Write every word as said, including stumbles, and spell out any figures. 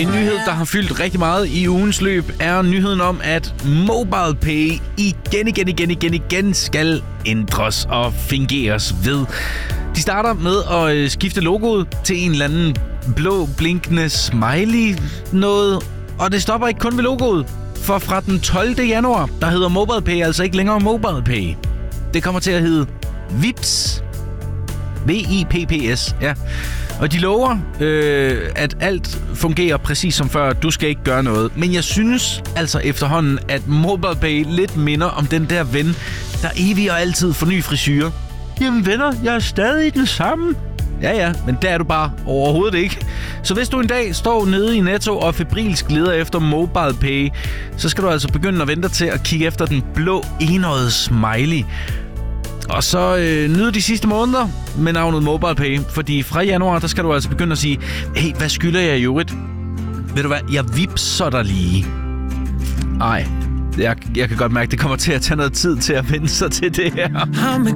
En nyhed, der har fyldt rigtig meget i ugens løb, er nyheden om, at MobilePay igen, igen, igen, igen, igen skal ændres og fingeres ved. De starter med at skifte logoet til en eller anden blå, blinkende smiley noget, og det stopper ikke kun ved logoet. For fra den tolvte januar, der hedder MobilePay altså ikke længere MobilePay. Det kommer til at hedde Vips. V I P P S, ja. Og de lover, øh, at alt fungerer præcis som før. Du skal ikke gøre noget. Men jeg synes altså efterhånden, at MobilePay lidt minder om den der ven, der evig og altid får ny frisyre. Jamen venner, jeg er stadig den samme. Ja, ja, men der er du bare overhovedet ikke. Så hvis du en dag står nede i Netto og febrilsk leder efter MobilePay, så skal du altså begynde at vente til at kigge efter den blå enøjede smiley. Og så øh, nyde de sidste måneder med navnet MobilePay, fordi fra januar, der skal du altså begynde at sige, hey, hvad skylder jeg i øvrigt? Ved du hvad, jeg vipser dig lige. Ej, jeg, jeg kan godt mærke, det kommer til at tage noget tid til at vende sig til det her.